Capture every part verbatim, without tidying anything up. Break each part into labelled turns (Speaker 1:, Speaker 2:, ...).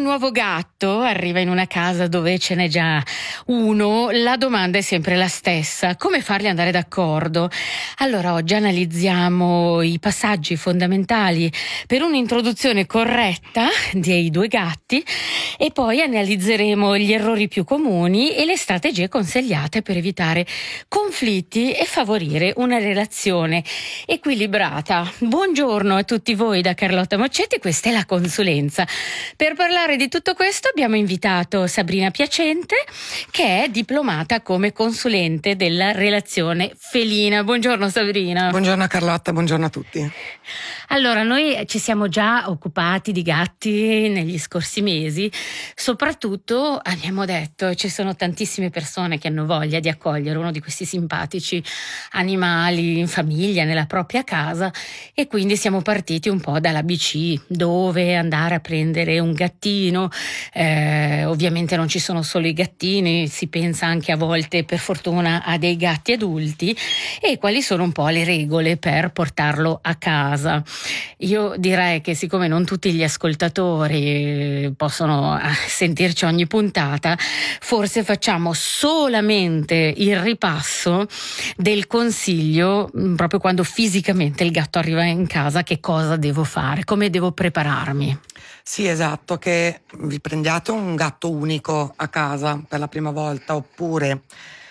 Speaker 1: un nuovo gatto arriva in una casa dove ce n'è già uno, la domanda è sempre la stessa: come farli andare d'accordo? Allora oggi analizziamo i passaggi fondamentali per un'introduzione corretta dei due gatti e poi analizzeremo gli errori più comuni e le strategie consigliate per evitare conflitti e favorire una relazione equilibrata. Buongiorno a tutti voi da Carlotta Moccetti, questa è la consulenza. Per parlare di tutto questo abbiamo invitato Sabrina Piacente, che è diplomata come consulente della relazione felina. Buongiorno Sabrina.
Speaker 2: Buongiorno Carlotta, buongiorno a tutti.
Speaker 1: Allora, noi ci siamo già occupati di gatti negli scorsi mesi, soprattutto abbiamo detto ci sono tantissime persone che hanno voglia di accogliere uno di questi simpatici animali in famiglia, nella propria casa, e quindi siamo partiti un po' dall'A B C, dove andare a prendere un gattino. Eh, ovviamente non ci sono solo i gattini, si pensa anche a volte, per fortuna, a dei gatti adulti, e quali sono un po' le regole per portarlo a casa. Io direi che siccome non tutti gli ascoltatori possono sentirci ogni puntata, forse facciamo solamente il ripasso del consiglio proprio quando fisicamente il gatto arriva in casa: che cosa devo fare, come devo prepararmi.
Speaker 2: Sì, esatto, che vi prendiate un gatto unico a casa per la prima volta, oppure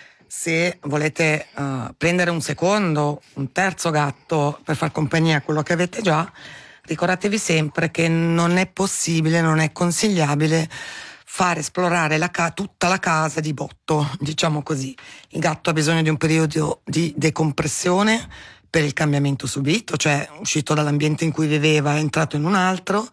Speaker 2: se volete uh, prendere un secondo, un terzo gatto per far compagnia a quello che avete già, ricordatevi sempre che non è possibile, non è consigliabile far esplorare la ca- tutta la casa di botto, diciamo così. Il gatto ha bisogno di un periodo di decompressione per il cambiamento subito, cioè uscito dall'ambiente in cui viveva, è entrato in un altro,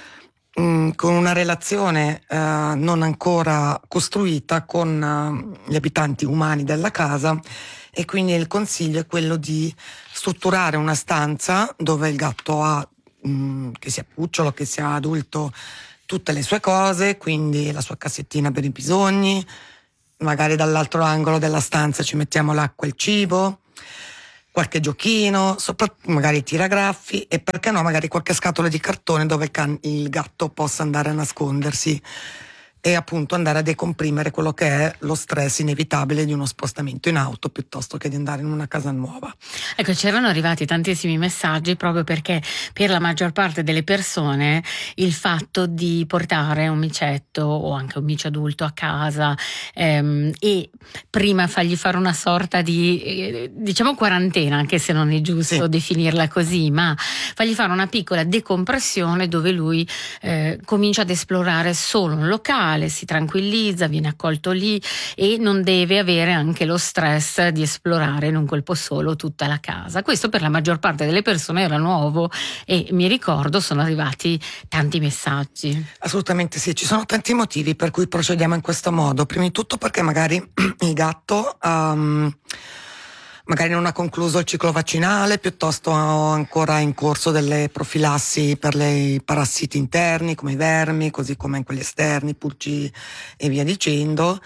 Speaker 2: mh, con una relazione uh, non ancora costruita con uh, gli abitanti umani della casa, e quindi il consiglio è quello di strutturare una stanza dove il gatto ha, mh, che sia cucciolo, che sia adulto, tutte le sue cose, quindi la sua cassettina per i bisogni, magari dall'altro angolo della stanza ci mettiamo l'acqua e il cibo, qualche giochino, soprattutto magari tiragraffi, e perché no magari qualche scatola di cartone dove il, can- il gatto possa andare a nascondersi e appunto andare a decomprimere quello che è lo stress inevitabile di uno spostamento in auto piuttosto che di andare in una casa nuova.
Speaker 1: Ecco, c'erano arrivati tantissimi messaggi proprio perché per la maggior parte delle persone il fatto di portare un micetto o anche un micio adulto a casa ehm, e prima fargli fare una sorta di eh, diciamo quarantena, anche se non è giusto sì. definirla così, ma fargli fare una piccola decompressione dove lui eh, comincia ad esplorare solo un locale, si tranquillizza, viene accolto lì e non deve avere anche lo stress di esplorare in un colpo solo tutta la casa. Questo per la maggior parte delle persone era nuovo e mi ricordo sono arrivati tanti messaggi.
Speaker 2: Assolutamente sì, ci sono tanti motivi per cui procediamo in questo modo. Prima di tutto perché magari il gatto um, magari non ha concluso il ciclo vaccinale, piuttosto ancora in corso delle profilassi per i parassiti interni come i vermi, così come in quelli esterni, pulci e via dicendo,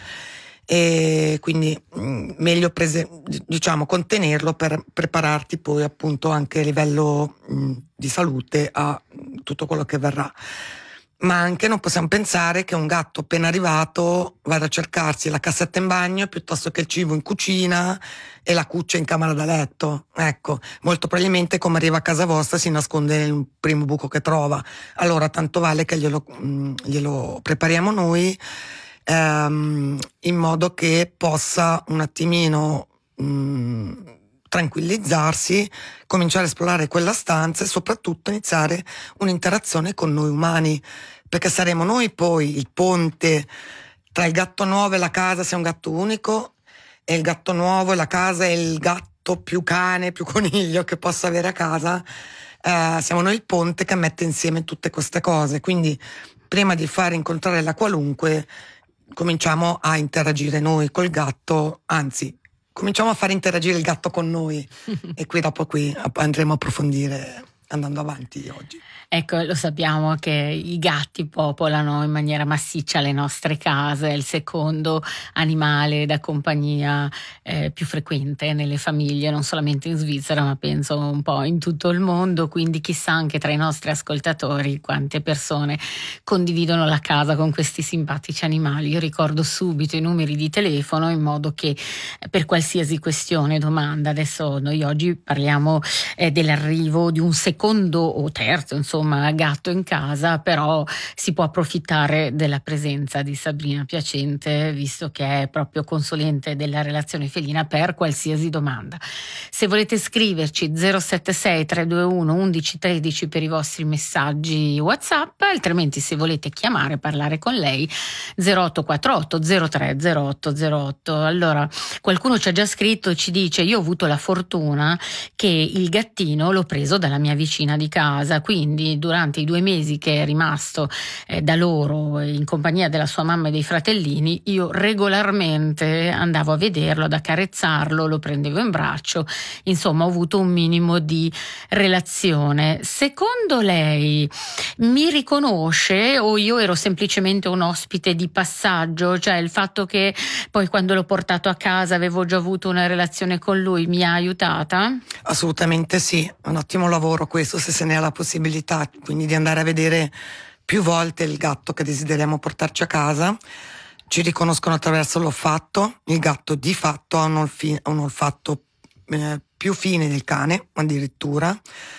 Speaker 2: e quindi mh, meglio prese, diciamo contenerlo per prepararti poi appunto anche a livello mh, di salute a tutto quello che verrà. Ma anche non possiamo pensare che un gatto appena arrivato vada a cercarsi la cassetta in bagno piuttosto che il cibo in cucina e la cuccia in camera da letto. Ecco, molto probabilmente come arriva a casa vostra si nasconde nel primo buco che trova. Allora tanto vale che glielo, mh, glielo prepariamo noi ehm, in modo che possa un attimino mh, tranquillizzarsi, cominciare a esplorare quella stanza e soprattutto iniziare un'interazione con noi umani, perché saremo noi poi il ponte tra il gatto nuovo e la casa, se è un gatto unico, e il gatto nuovo e la casa e il gatto più cane, più coniglio che possa avere a casa. Eh, siamo noi il ponte che mette insieme tutte queste cose, quindi prima di fare incontrare la qualunque cominciamo a interagire noi col gatto, anzi cominciamo a fare interagire il gatto con noi e qui dopo qui andremo a approfondire andando avanti oggi.
Speaker 1: Ecco, lo sappiamo che i gatti popolano in maniera massiccia le nostre case, è il secondo animale da compagnia eh, più frequente nelle famiglie, non solamente in Svizzera, ma penso un po' in tutto il mondo, quindi chissà anche tra i nostri ascoltatori quante persone condividono la casa con questi simpatici animali. Io ricordo subito i numeri di telefono in modo che per qualsiasi questione, domanda, adesso noi oggi parliamo eh, dell'arrivo di un secondo o terzo, insomma, gatto in casa, però si può approfittare della presenza di Sabrina Piacente, visto che è proprio consulente della relazione felina, per qualsiasi domanda. Se volete scriverci zero sette sei tre due uno undici tredici per i vostri messaggi WhatsApp, altrimenti se volete chiamare e parlare con lei zero otto quattro otto zero tre zero otto zero otto. Allora, qualcuno ci ha già scritto e ci dice: io ho avuto la fortuna che il gattino l'ho preso dalla mia vicina di casa, quindi durante i due mesi che è rimasto eh, da loro in compagnia della sua mamma e dei fratellini, io regolarmente andavo a vederlo, ad accarezzarlo, lo prendevo in braccio, insomma ho avuto un minimo di relazione. Secondo lei mi riconosce o io ero semplicemente un ospite di passaggio? Cioè il fatto che poi quando l'ho portato a casa avevo già avuto una relazione con lui mi ha aiutata?
Speaker 2: Assolutamente sì, un ottimo lavoro questo, se se ne ha la possibilità, quindi di andare a vedere più volte il gatto che desideriamo portarci a casa. Ci riconoscono attraverso l'olfatto. Il gatto di fatto ha un, olfi- un olfatto eh, più fine del cane, addirittura.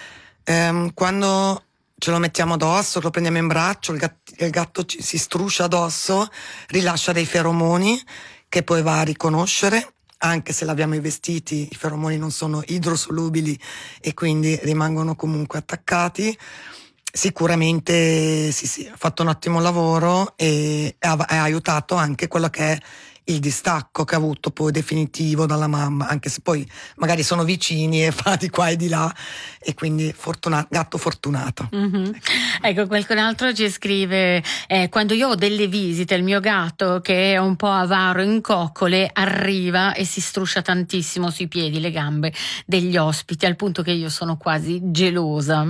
Speaker 2: Ehm, quando ce lo mettiamo addosso, lo prendiamo in braccio, il, gat- il gatto ci- si struscia addosso, rilascia dei feromoni che poi va a riconoscere. Anche se l'abbiamo i vestiti, i feromoni non sono idrosolubili e quindi rimangono comunque attaccati. Sicuramente sì, sì, ha fatto un ottimo lavoro e ha, ha aiutato anche quello che è il distacco che ha avuto poi definitivo dalla mamma, anche se poi magari sono vicini e fa di qua e di là, e quindi fortuna- gatto fortunato.
Speaker 1: Mm-hmm. Ecco, qualcun altro ci scrive eh, quando io ho delle visite il mio gatto, che è un po' avaro in coccole, arriva e si struscia tantissimo sui piedi, le gambe degli ospiti, al punto che io sono quasi gelosa.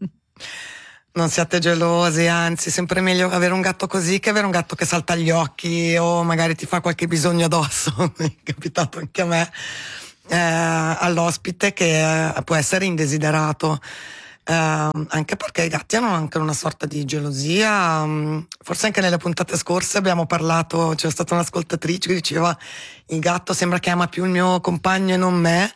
Speaker 2: Non siate gelosi, anzi, sempre meglio avere un gatto così che avere un gatto che salta agli occhi o magari ti fa qualche bisogno addosso. È capitato anche a me, eh, all'ospite, che eh, può essere indesiderato, eh, anche perché i gatti hanno anche una sorta di gelosia. Um, forse anche nelle puntate scorse abbiamo parlato, c'è stata un'ascoltatrice che diceva: il gatto sembra che ama più il mio compagno e non me,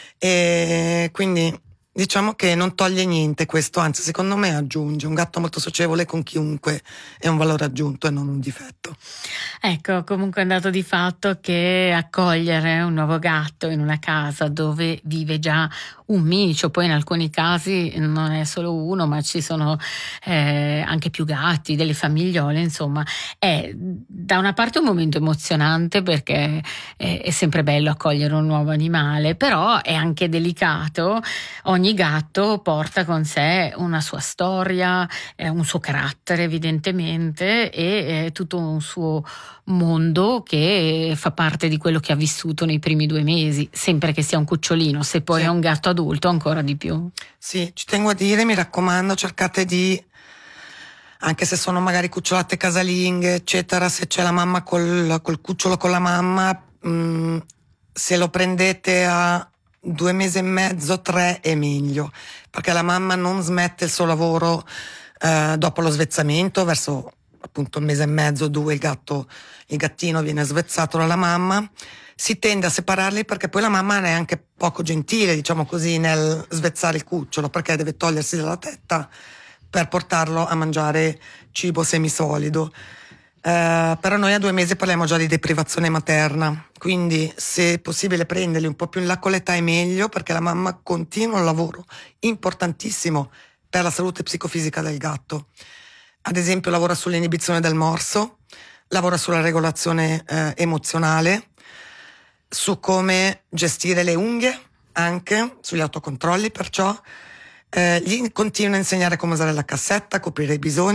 Speaker 2: e quindi diciamo che non toglie niente questo, anzi secondo me aggiunge. Un gatto molto socievole con chiunque è un valore aggiunto e non un difetto.
Speaker 1: Ecco, comunque è un dato di fatto che accogliere un nuovo gatto in una casa dove vive già un micio, poi in alcuni casi non è solo uno, ma ci sono eh, anche più gatti, delle famigliole, insomma, è da una parte un momento emozionante perché è, è sempre bello accogliere un nuovo animale, però è anche delicato. Ogni gatto porta con sé una sua storia, eh, un suo carattere evidentemente, e eh, tutto un suo mondo che fa parte di quello che ha vissuto nei primi due mesi, sempre che sia un cucciolino. Se poi sì, è un gatto adulto, ancora di più.
Speaker 2: Sì, ci tengo a dire, mi raccomando, cercate di, anche se sono magari cucciolate casalinghe eccetera, se c'è la mamma col, col cucciolo con la mamma, mh, se lo prendete a due mesi e mezzo, tre è meglio, perché la mamma non smette il suo lavoro eh, dopo lo svezzamento, verso appunto un mese e mezzo, due, il gatto, il gattino viene svezzato dalla mamma. Si tende a separarli perché poi la mamma è anche poco gentile, diciamo così, nel svezzare il cucciolo, perché deve togliersi dalla tetta per portarlo a mangiare cibo semisolido. Uh, però noi a due mesi parliamo già di deprivazione materna, quindi se è possibile prenderli un po' più in là con l'età è meglio, perché la mamma continua un lavoro importantissimo per la salute psicofisica del gatto. Ad esempio lavora sull'inibizione del morso, lavora sulla regolazione eh, emozionale, su come gestire le unghie, anche sugli autocontrolli, perciò eh, gli continua a insegnare come usare la cassetta, coprire i bisogni.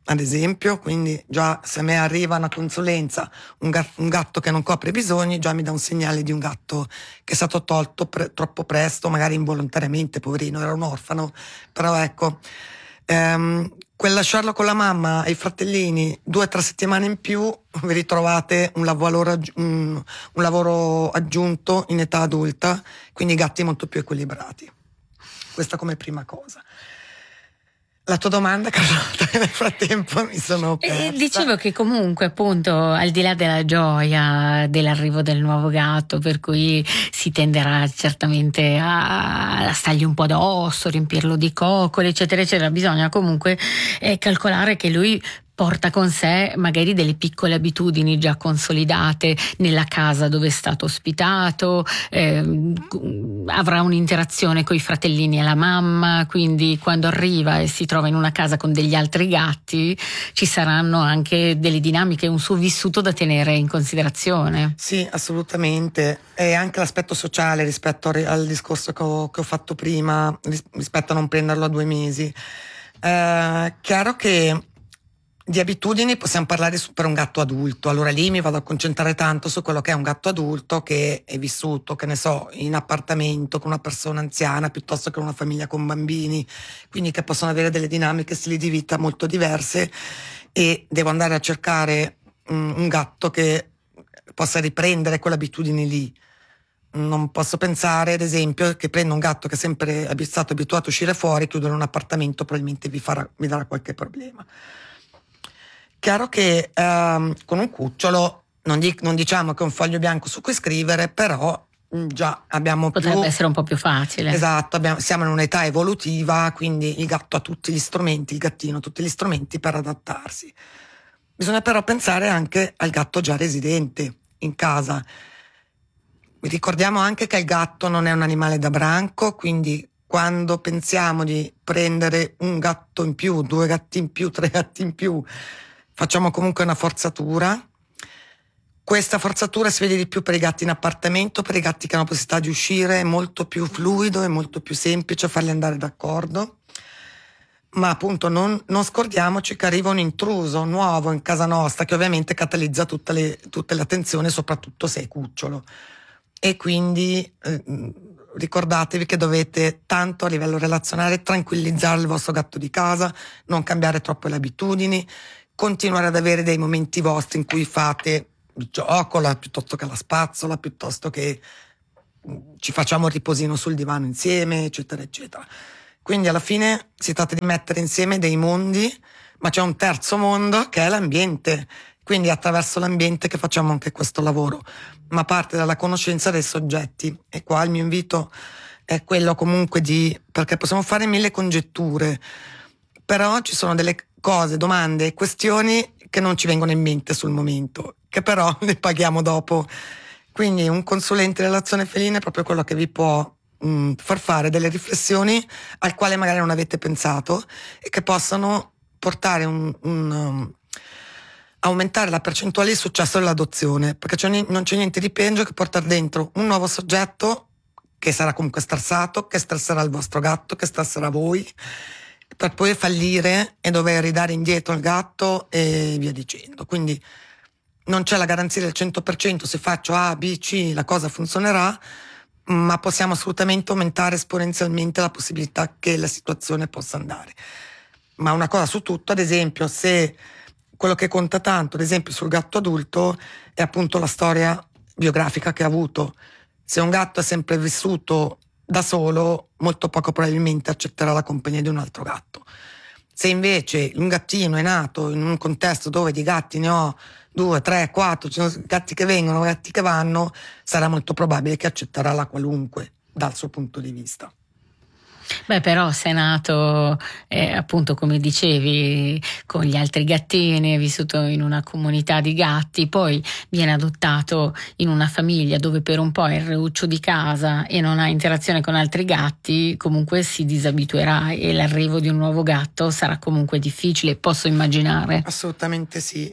Speaker 2: ad esempio, quindi già se a me arriva una consulenza, un gatto, un gatto che non copre i bisogni, già mi dà un segnale di un gatto che è stato tolto pre- troppo presto, magari involontariamente, poverino, era un orfano, però ecco, ehm, quel lasciarlo con la mamma e i fratellini due o tre settimane in più, vi ritrovate un lavoro, aggi- un, un lavoro aggiunto in età adulta, quindi gatti molto più equilibrati. Questa come prima cosa. La tua domanda, Carlotta, nel frattempo mi sono persa.
Speaker 1: Eh, dicevo che comunque appunto al di là della gioia dell'arrivo del nuovo gatto, per cui si tenderà certamente a, a stargli un po' addosso, riempirlo di coccole eccetera eccetera, bisogna comunque eh, calcolare che lui porta con sé magari delle piccole abitudini già consolidate nella casa dove è stato ospitato, ehm, avrà un'interazione con i fratellini e la mamma, quindi quando arriva e si trova in una casa con degli altri gatti ci saranno anche delle dinamiche, un suo vissuto da tenere in considerazione.
Speaker 2: Sì, assolutamente. E anche l'aspetto sociale rispetto al, al discorso che ho, che ho fatto prima, ris- rispetto a non prenderlo a due mesi. Eh, chiaro che di abitudini possiamo parlare su, per un gatto adulto, allora lì mi vado a concentrare tanto su quello che è un gatto adulto che è vissuto, che ne so, in appartamento con una persona anziana piuttosto che una famiglia con bambini, quindi che possono avere delle dinamiche, stili di vita molto diverse, e devo andare a cercare um, un gatto che possa riprendere quelle abitudini lì. Non posso pensare, ad esempio, che prendo un gatto che è sempre stato abituato a uscire fuori, chiudo in un appartamento, probabilmente vi farà, mi darà qualche problema. Chiaro che ehm, con un cucciolo non, di, non diciamo che è un foglio bianco su cui scrivere, però mh, già abbiamo
Speaker 1: potrebbe
Speaker 2: più,
Speaker 1: essere un po' più facile.
Speaker 2: Esatto, abbiamo, siamo in un'età evolutiva, quindi il gatto ha tutti gli strumenti, il gattino ha tutti gli strumenti per adattarsi. Bisogna però pensare anche al gatto già residente in casa. Ricordiamo anche che il gatto non è un animale da branco, quindi quando pensiamo di prendere un gatto in più, due gatti in più, tre gatti in più, facciamo comunque una forzatura. Questa forzatura si vede di più per i gatti in appartamento, per i gatti che hanno la possibilità di uscire, è molto più fluido, è molto più semplice farli andare d'accordo. Ma appunto non, non scordiamoci che arriva un intruso nuovo in casa nostra che ovviamente catalizza tutte le, tutte le attenzioni, soprattutto se è cucciolo. E quindi eh, ricordatevi che dovete tanto a livello relazionale tranquillizzare il vostro gatto di casa, non cambiare troppo le abitudini, continuare ad avere dei momenti vostri in cui fate il giocola piuttosto che la spazzola, piuttosto che ci facciamo il riposino sul divano insieme, eccetera, eccetera. Quindi alla fine si tratta di mettere insieme dei mondi, ma c'è un terzo mondo che è l'ambiente. Quindi è attraverso l'ambiente che facciamo anche questo lavoro, ma parte dalla conoscenza dei soggetti. E qua il mio invito è quello comunque di, perché possiamo fare mille congetture, però ci sono delle cose, domande, questioni che non ci vengono in mente sul momento, che però ne paghiamo dopo. Quindi un consulente in relazione felina è proprio quello che vi può mh, far fare delle riflessioni al quale magari non avete pensato e che possano portare un... un um, aumentare la percentuale di successo dell'adozione, perché c'è, non c'è niente di peggio che portare dentro un nuovo soggetto che sarà comunque stressato, che stresserà il vostro gatto, che stresserà voi, per poi fallire e dover ridare indietro il gatto e via dicendo. Quindi non c'è la garanzia del cento per cento se faccio A, B, C la cosa funzionerà, ma possiamo assolutamente aumentare esponenzialmente la possibilità che la situazione possa andare. Ma una cosa su tutto, ad esempio, se quello che conta tanto, ad esempio sul gatto adulto, è appunto la storia biografica che ha avuto. Se un gatto è sempre vissuto da solo, molto poco probabilmente accetterà la compagnia di un altro gatto. Se invece un gattino è nato in un contesto dove di gatti ne ho due, tre, quattro, ci sono gatti che vengono, gatti che vanno, sarà molto probabile che accetterà la qualunque dal suo punto di vista.
Speaker 1: Beh, però se è nato eh, appunto come dicevi con gli altri gattini, è vissuto in una comunità di gatti, poi viene adottato in una famiglia dove per un po' è il reuccio di casa e non ha interazione con altri gatti, comunque si disabituerà e l'arrivo di un nuovo gatto sarà comunque difficile, posso immaginare.
Speaker 2: Assolutamente sì.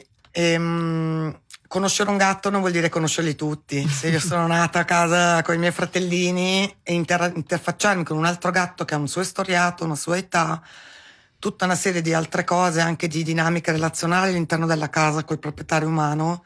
Speaker 2: Ehm, conoscere un gatto non vuol dire conoscerli tutti. Se io sono nata a casa con i miei fratellini e inter- interfacciarmi con un altro gatto che ha un suo storiato, una sua età, tutta una serie di altre cose, anche di dinamiche relazionali all'interno della casa col proprietario umano.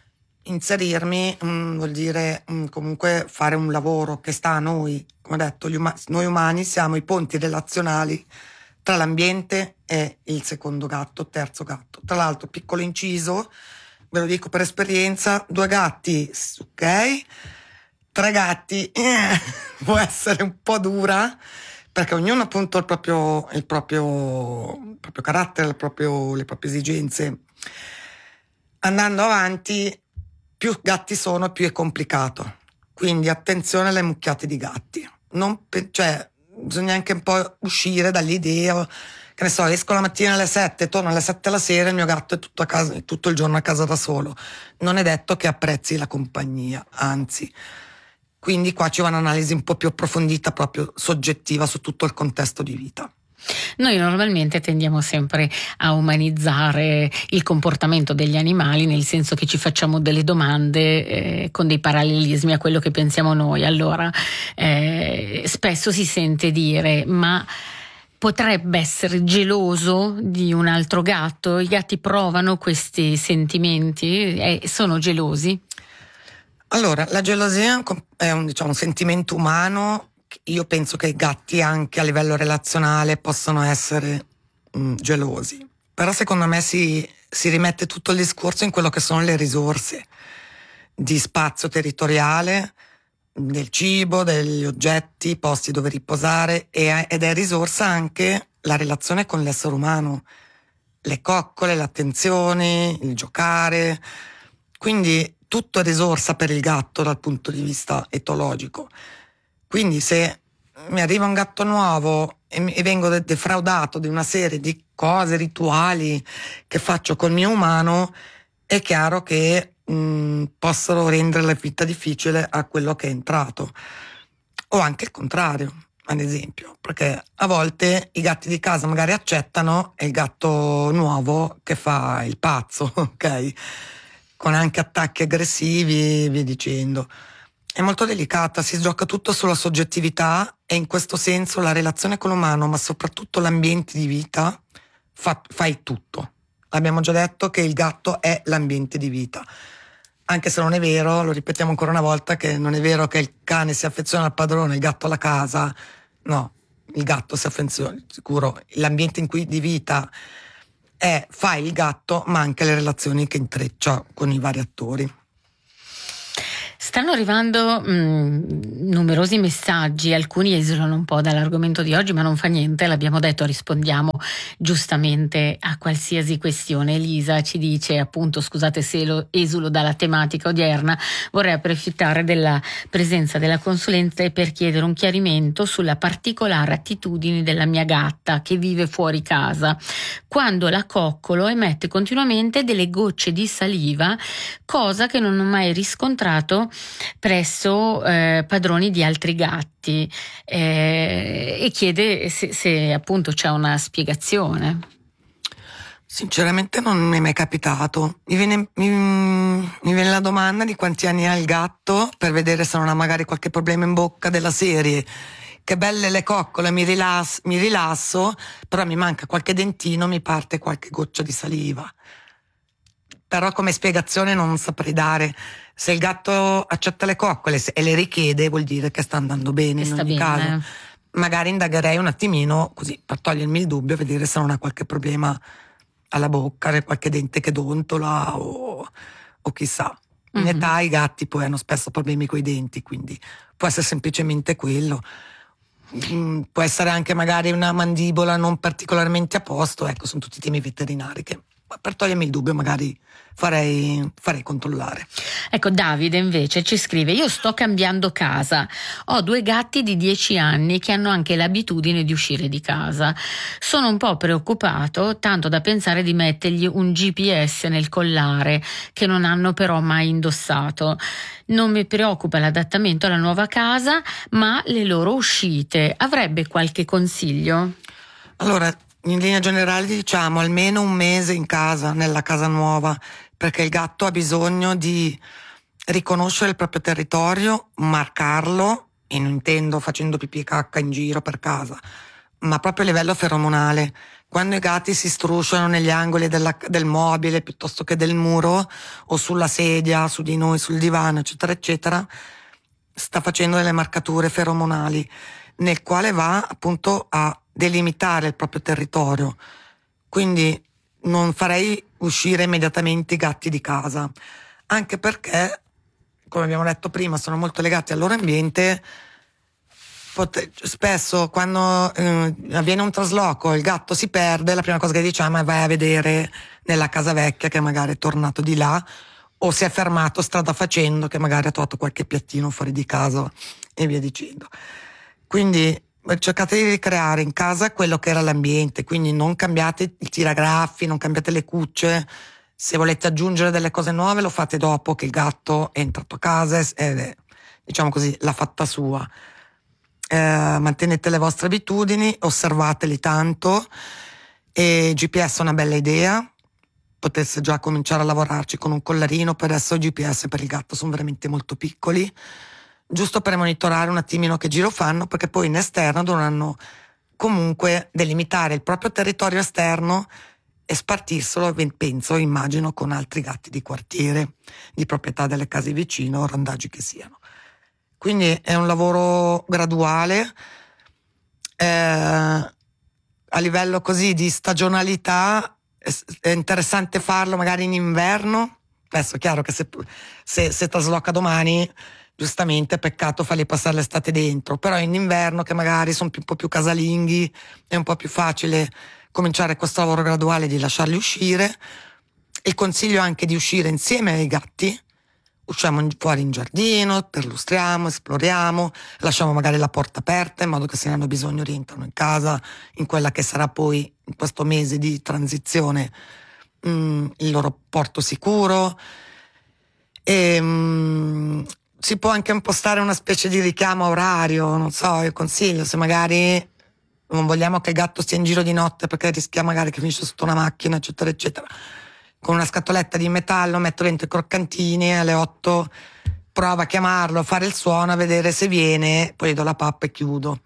Speaker 2: Inserirmi mh, vuol dire mh, comunque fare un lavoro che sta a noi. Come ho detto, gli uma- noi umani siamo i ponti relazionali tra l'ambiente e il secondo gatto, terzo gatto. Tra l'altro, piccolo inciso, ve lo dico per esperienza, due gatti, ok, tre gatti, eh, può essere un po' dura, perché ognuno appunto ha il proprio, il proprio, il proprio carattere, il proprio, le proprie esigenze. Andando avanti, più gatti sono, più è complicato. Quindi attenzione alle mucchiate di gatti. Non pe- cioè, bisogna anche un po' uscire dall'idea, che ne so, esco la mattina alle sette, torno alle sette la sera, il mio gatto è tutto, a casa, è tutto il giorno a casa da solo. Non è detto che apprezzi la compagnia, anzi. Quindi qua ci va un'analisi un po' più approfondita, proprio soggettiva su tutto il contesto di vita.
Speaker 1: Noi normalmente tendiamo sempre a umanizzare il comportamento degli animali, nel senso che ci facciamo delle domande eh, con dei parallelismi a quello che pensiamo noi. Allora, eh, spesso si sente dire, ma potrebbe essere geloso di un altro gatto? I gatti provano questi sentimenti e sono gelosi?
Speaker 2: Allora, la gelosia è un, diciamo, un sentimento umano. Io penso che i gatti anche a livello relazionale possono essere mh, gelosi, però secondo me si, si rimette tutto il discorso in quello che sono le risorse di spazio territoriale, del cibo, degli oggetti, posti dove riposare, e, ed è risorsa anche la relazione con l'essere umano, le coccole, l'attenzione, il giocare, quindi tutto è risorsa per il gatto dal punto di vista etologico. Quindi se mi arriva un gatto nuovo e, mi, e vengo de- defraudato di una serie di cose, rituali che faccio col mio umano, è chiaro che mh, possono rendere la vita difficile a quello che è entrato. O anche il contrario, ad esempio, perché a volte i gatti di casa magari accettano e il gatto nuovo che fa il pazzo, ok? Con anche attacchi aggressivi, via dicendo. È molto delicata, si gioca tutto sulla soggettività e in questo senso la relazione con l'umano, ma soprattutto l'ambiente di vita, fa, fa il tutto. Abbiamo già detto che il gatto è l'ambiente di vita. Anche se non è vero, lo ripetiamo ancora una volta, che non è vero che il cane si affeziona al padrone, il gatto alla casa. No, il gatto si affeziona, sicuro. L'ambiente in cui di vita è, fa il gatto, ma anche le relazioni che intreccia con i vari attori.
Speaker 1: Stanno arrivando mh, numerosi messaggi, alcuni esulano un po' dall'argomento di oggi, ma non fa niente, l'abbiamo detto, rispondiamo giustamente a qualsiasi questione. Elisa ci dice, appunto, scusate se lo esulo dalla tematica odierna, vorrei approfittare della presenza della consulente per chiedere un chiarimento sulla particolare attitudine della mia gatta che vive fuori casa. Quando la coccolo emette continuamente delle gocce di saliva, cosa che non ho mai riscontrato presso eh, padroni di altri gatti, eh, e chiede se, se appunto c'è una spiegazione.
Speaker 2: Sinceramente non mi è mai capitato. Mi viene, mi, mi viene la domanda di quanti anni ha il gatto, per vedere se non ha magari qualche problema in bocca, della serie che belle le coccole, mi, rilass, mi rilasso, però mi manca qualche dentino, mi parte qualche goccia di saliva. Però come spiegazione non saprei dare. Se il gatto accetta le coccole e le richiede, vuol dire che sta andando bene, in ogni caso. Magari indagherei un attimino, così, per togliermi il dubbio, vedere se non ha qualche problema alla bocca, qualche dente che dontola o, o chissà. In mm-hmm. età i gatti poi hanno spesso problemi coi denti, quindi può essere semplicemente quello. Mm, può essere anche magari una mandibola non particolarmente a posto, ecco, sono tutti temi veterinari che, per togliermi il dubbio, magari farei, farei controllare.
Speaker 1: Ecco, Davide invece ci scrive: io sto cambiando casa, ho due gatti di dieci anni che hanno anche l'abitudine di uscire di casa. Sono un po' preoccupato, tanto da pensare di mettergli un G P S nel collare che non hanno però mai indossato. Non mi preoccupa l'adattamento alla nuova casa, ma le loro uscite. Avrebbe qualche consiglio?
Speaker 2: Allora, in linea generale diciamo almeno un mese in casa, nella casa nuova, perché il gatto ha bisogno di riconoscere il proprio territorio, marcarlo, e non intendo facendo pipì e cacca in giro per casa, ma proprio a livello feromonale. Quando i gatti si strusciano negli angoli della, del mobile piuttosto che del muro o sulla sedia, su di noi, sul divano, eccetera, eccetera, sta facendo delle marcature feromonali nel quale va appunto a delimitare il proprio territorio. Quindi non farei uscire immediatamente i gatti di casa, anche perché, come abbiamo detto prima, sono molto legati al loro ambiente. Pote- spesso quando eh, avviene un trasloco il gatto si perde, la prima cosa che diciamo è vai a vedere nella casa vecchia che magari è tornato di là o si è fermato strada facendo che magari ha trovato qualche piattino fuori di casa e via dicendo. Quindi cercate di ricreare in casa quello che era l'ambiente, quindi non cambiate i tiragraffi, non cambiate le cucce. Se volete aggiungere delle cose nuove lo fate dopo che il gatto è entrato a casa e, diciamo così, l'ha fatta sua. Eh, mantenete le vostre abitudini, osservateli tanto, e G P S è una bella idea. Potesse già cominciare a lavorarci con un collarino, per adesso i G P S per il gatto sono veramente molto piccoli, giusto per monitorare un attimino che giro fanno, perché poi in esterno dovranno comunque delimitare il proprio territorio esterno e spartirselo, penso, immagino, con altri gatti di quartiere, di proprietà delle case vicino o randaggi che siano. Quindi è un lavoro graduale, eh, a livello così di stagionalità è interessante farlo magari in inverno. Adesso è chiaro che se, se, se trasloca domani, giustamente peccato farli passare l'estate dentro, però in inverno che magari sono più, un po' più casalinghi è un po' più facile cominciare questo lavoro graduale di lasciarli uscire. Il consiglio è anche di uscire insieme ai gatti. Usciamo fuori in giardino, perlustriamo, esploriamo, lasciamo magari la porta aperta in modo che se ne hanno bisogno rientrano in casa, in quella che sarà poi in questo mese di transizione mh, il loro porto sicuro. E, mh, si può anche impostare una specie di richiamo orario, non so, io consiglio, se magari non vogliamo che il gatto stia in giro di notte perché rischia magari che finisce sotto una macchina, eccetera, eccetera, con una scatoletta di metallo metto dentro i croccantini, alle otto prova a chiamarlo, a fare il suono, a vedere se viene, poi do la pappa e chiudo.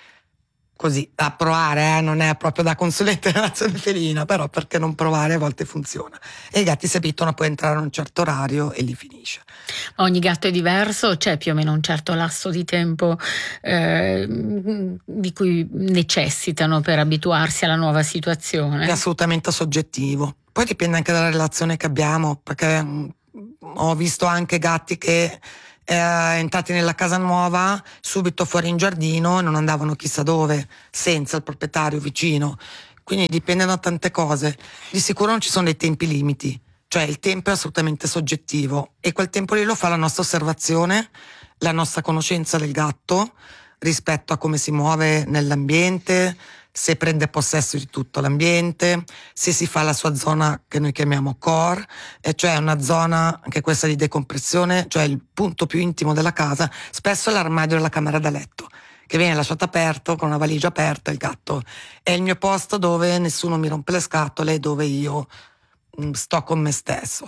Speaker 2: Così, a provare, eh? Non è proprio da consulente della nazione felina, però perché non provare, a volte funziona. E i gatti si abituano a poi entrare a un certo orario e lì finisce.
Speaker 1: Ogni gatto è diverso, c'è più o meno un certo lasso di tempo eh, di cui necessitano per abituarsi alla nuova situazione?
Speaker 2: È assolutamente soggettivo. Poi dipende anche dalla relazione che abbiamo, perché mh, ho visto anche gatti che eh, entrati nella casa nuova, subito fuori in giardino e non andavano chissà dove, senza il proprietario vicino. Quindi dipende da tante cose. Di sicuro non ci sono dei tempi limiti, cioè il tempo è assolutamente soggettivo e quel tempo lì lo fa la nostra osservazione, la nostra conoscenza del gatto rispetto a come si muove nell'ambiente, se prende possesso di tutto l'ambiente, se si fa la sua zona che noi chiamiamo core, e cioè una zona anche questa di decompressione, cioè il punto più intimo della casa. Spesso è l'armadio della camera da letto che viene lasciato aperto con una valigia aperta, il gatto è il mio posto dove nessuno mi rompe le scatole, dove io mh, sto con me stesso.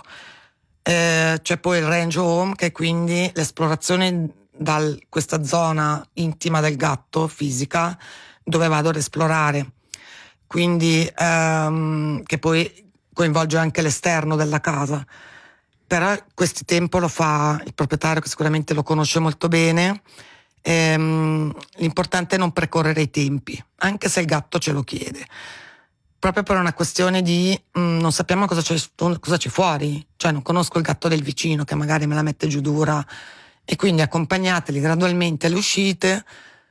Speaker 2: Eh, c'è poi il range home, che è quindi l'esplorazione da questa zona intima del gatto, fisica, dove vado ad esplorare, quindi ehm, che poi coinvolge anche l'esterno della casa. Però questo tempo lo fa il proprietario, che sicuramente lo conosce molto bene. Ehm, l'importante è non precorrere i tempi, anche se il gatto ce lo chiede, proprio per una questione di mh, non sappiamo cosa c'è, cosa c'è fuori, cioè non conosco il gatto del vicino che magari me la mette giù dura, e quindi accompagnateli gradualmente alle uscite,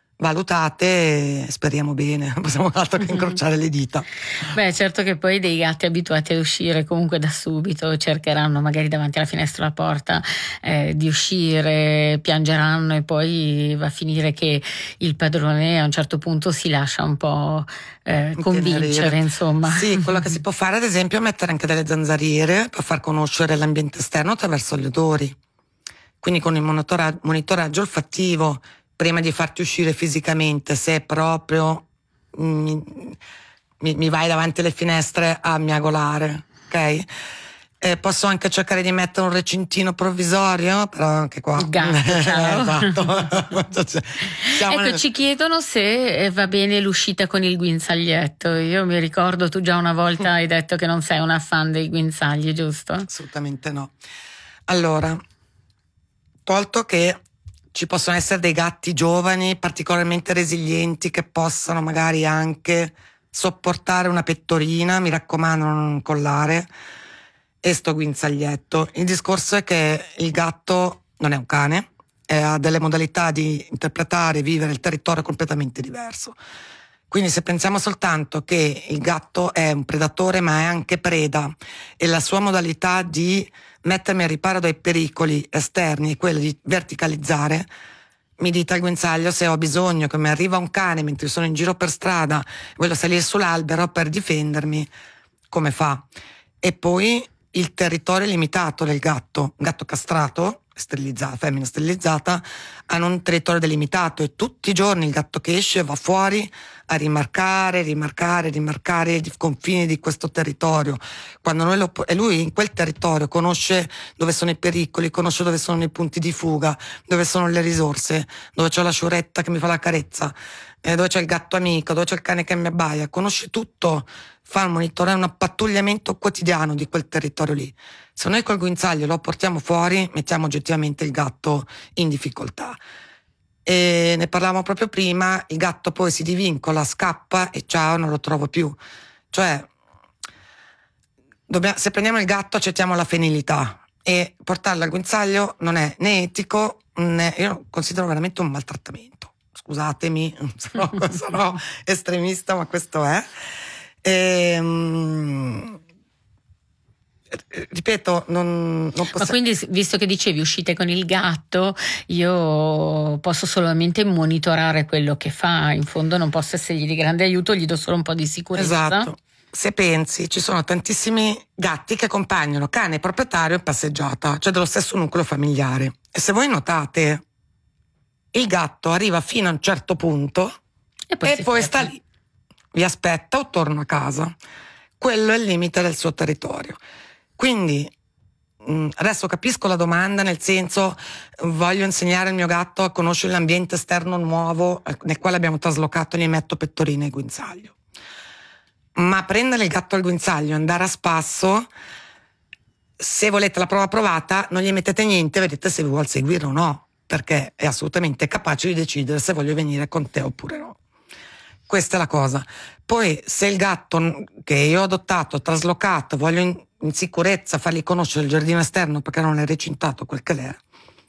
Speaker 2: valutate e speriamo bene, non possiamo altro che incrociare le dita.
Speaker 1: Beh, certo che poi dei gatti abituati ad uscire comunque da subito cercheranno magari davanti alla finestra o alla porta eh, di uscire, piangeranno e poi va a finire che il padrone a un certo punto si lascia un po' eh, convincere, insomma.
Speaker 2: Sì, quello che si può fare ad esempio è mettere anche delle zanzariere per far conoscere l'ambiente esterno attraverso gli odori, quindi con il monitoraggio, monitoraggio olfattivo prima di farti uscire fisicamente, se proprio mi, mi, mi vai davanti alle finestre a miagolare, ok? Eh, posso anche cercare di mettere un recintino provvisorio, però anche qua.
Speaker 1: Gatto, ciao.
Speaker 2: Esatto.
Speaker 1: Ecco,
Speaker 2: nel...
Speaker 1: ci chiedono se va bene l'uscita con il guinzaglietto. Io mi ricordo, tu già una volta hai detto che non sei una fan dei guinzagli, giusto?
Speaker 2: Assolutamente no. Allora, tolto che ci possono essere dei gatti giovani, particolarmente resilienti, che possano magari anche sopportare una pettorina, mi raccomando non collare, e sto guinzaglietto. Il discorso è che il gatto non è un cane, e ha delle modalità di interpretare e vivere il territorio completamente diverso. Quindi se pensiamo soltanto che il gatto è un predatore ma è anche preda, e la sua modalità di mettermi a riparo dai pericoli esterni è quella di verticalizzare, mi dite al guinzaglio se ho bisogno che mi arriva un cane mentre sono in giro per strada, voglio salire sull'albero per difendermi, come fa? E poi il territorio limitato del gatto, un gatto castrato, sterilizzata, femmina sterilizzata, hanno un territorio delimitato e tutti i giorni il gatto che esce va fuori a rimarcare, rimarcare, rimarcare i confini di questo territorio. Quando noi lo, e lui in quel territorio conosce dove sono i pericoli, conosce dove sono i punti di fuga, dove sono le risorse, dove c'è la sciuretta che mi fa la carezza, eh, dove c'è il gatto amico, dove c'è il cane che mi abbaia, conosce tutto, fa un monitoraggio, un pattugliamento quotidiano di quel territorio lì. Se noi col guinzaglio lo portiamo fuori, mettiamo oggettivamente il gatto in difficoltà. E ne parlavamo proprio prima, il gatto poi si divincola, scappa e ciao, non lo trovo più. Cioè, dobbiamo, se prendiamo il gatto accettiamo la fenilità, e portarlo al guinzaglio non è né etico, né, io lo considero veramente un maltrattamento. Scusatemi, sarò, sarò estremista, ma questo è. E, um, ripeto, non, non possiamo...
Speaker 1: Ma quindi, visto che dicevi uscite con il gatto, io posso solamente monitorare quello che fa, in fondo non posso essergli di grande aiuto, gli do solo un po' di sicurezza.
Speaker 2: Esatto. Se pensi, ci sono tantissimi gatti che accompagnano cane proprietario in passeggiata, cioè dello stesso nucleo familiare. E se voi notate, il gatto arriva fino a un certo punto e poi, e poi sta lì, vi aspetta o torna a casa. Quello è il limite del suo territorio. Quindi mh, adesso capisco la domanda, nel senso, voglio insegnare al mio gatto a conoscere l'ambiente esterno nuovo nel quale abbiamo traslocato, gli metto pettorina e guinzaglio. Ma prendere il gatto al guinzaglio e andare a spasso, se volete la prova provata, non gli mettete niente, vedete se vi vuol seguire o no, perché è assolutamente capace di decidere se voglio venire con te oppure no. Questa è la cosa. Poi se il gatto che io ho adottato, traslocato, voglio in, in sicurezza fargli conoscere il giardino esterno perché non è recintato quel che l'è,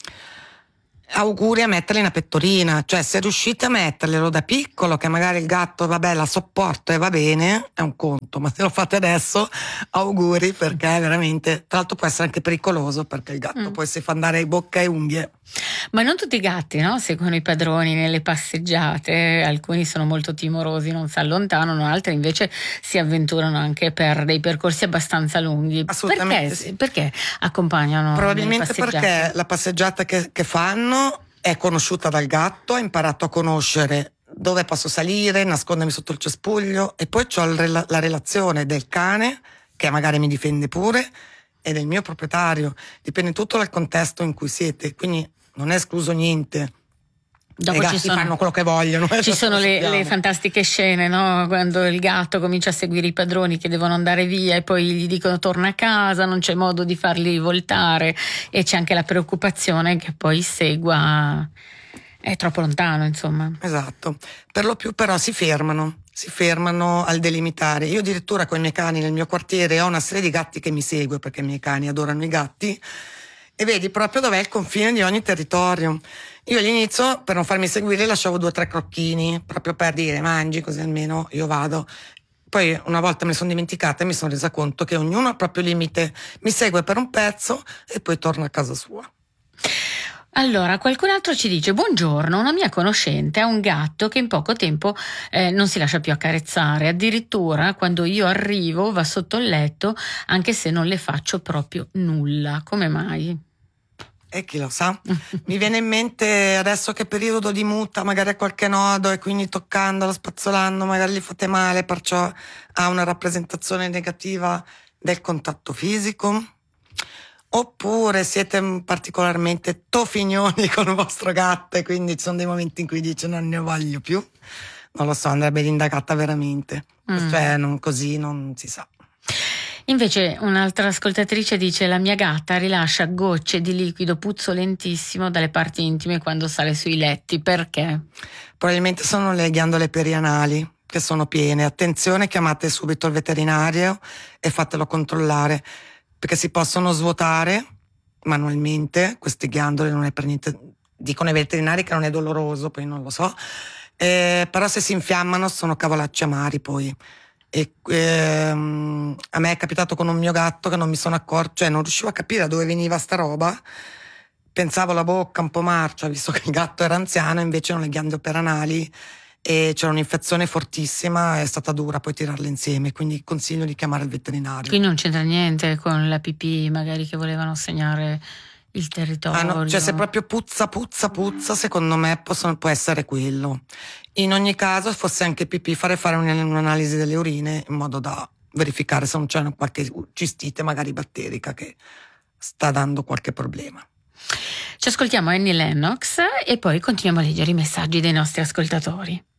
Speaker 2: auguri a metterli una pettorina. Cioè, se riuscite a metterglielo da piccolo, che magari il gatto vabbè la sopporto e va bene, è un conto, ma se lo fate adesso auguri, perché è veramente, tra l'altro può essere anche pericoloso, perché il gatto mm. poi si fa andare in bocca e unghie.
Speaker 1: Ma non tutti i gatti, no? Seguono i padroni nelle passeggiate, alcuni sono molto timorosi, non si allontanano, altri invece si avventurano anche per dei percorsi abbastanza lunghi.
Speaker 2: Assolutamente
Speaker 1: perché,
Speaker 2: sì.
Speaker 1: Perché accompagnano?
Speaker 2: Probabilmente perché la passeggiata che, che fanno è conosciuta dal gatto, ha imparato a conoscere dove posso salire, nascondermi sotto il cespuglio, e poi c'ho la, la relazione del cane, che magari mi difende pure, e del mio proprietario. Dipende tutto dal contesto in cui siete, quindi non è escluso niente.
Speaker 1: Dopo
Speaker 2: i gatti
Speaker 1: ci sono,
Speaker 2: fanno quello che vogliono.
Speaker 1: Ci sono le, le fantastiche scene, no? Quando il gatto comincia a seguire i padroni che devono andare via e poi gli dicono torna a casa, non c'è modo di farli voltare, e c'è anche la preoccupazione che poi segua, è troppo lontano, insomma.
Speaker 2: Esatto. Per lo più però si fermano, si fermano al delimitare. Io addirittura con i miei cani nel mio quartiere ho una serie di gatti che mi segue, perché i miei cani adorano i gatti, e vedi proprio dov'è il confine di ogni territorio. Io all'inizio, per non farmi seguire, lasciavo due o tre crocchini, proprio per dire mangi, così almeno io vado. Poi una volta me ne sono dimenticata e mi sono resa conto che ognuno ha il proprio limite, mi segue per un pezzo e poi torna a casa sua.
Speaker 1: Allora, qualcun altro ci dice: buongiorno, una mia conoscente ha un gatto che in poco tempo eh, non si lascia più accarezzare, addirittura quando io arrivo va sotto il letto anche se non le faccio proprio nulla. Come mai?
Speaker 2: E chi lo sa? Mi viene in mente adesso che periodo di muta, magari ha qualche nodo e quindi toccandolo, spazzolando, magari gli fate male, perciò ha una rappresentazione negativa del contatto fisico. Oppure siete particolarmente tofignoni con il vostro gatto e quindi ci sono dei momenti in cui dice non ne voglio più. Non lo so, andrebbe indagata veramente. Mm. Cioè, non, così non si sa.
Speaker 1: Invece un'altra ascoltatrice dice: la mia gatta rilascia gocce di liquido puzzolentissimo dalle parti intime quando sale sui letti. Perché?
Speaker 2: Probabilmente sono le ghiandole perianali che sono piene. Attenzione, chiamate subito il veterinario e fatelo controllare, perché si possono svuotare manualmente queste ghiandole, non è per niente, dicono i veterinari che non è doloroso, poi non lo so, eh, però se si infiammano sono cavolacci amari poi. E ehm, a me è capitato con un mio gatto che non mi sono accorto, cioè non riuscivo a capire da dove veniva sta roba, pensavo la bocca un po' marcia visto che il gatto era anziano, invece erano le ghiandole perianali e c'era un'infezione fortissima, è stata dura poi tirarle insieme, quindi consiglio di chiamare il veterinario.
Speaker 1: Quindi non c'entra niente con la pipì magari che volevano segnare il territorio?
Speaker 2: Ah, no, cioè se proprio puzza puzza puzza secondo me possono, può essere quello. In ogni caso, fosse anche pipì, fare fare un'analisi delle urine in modo da verificare se non c'è qualche cistite magari batterica che sta dando qualche problema.
Speaker 1: Ci ascoltiamo Annie Lennox e poi continuiamo a leggere i messaggi dei nostri ascoltatori.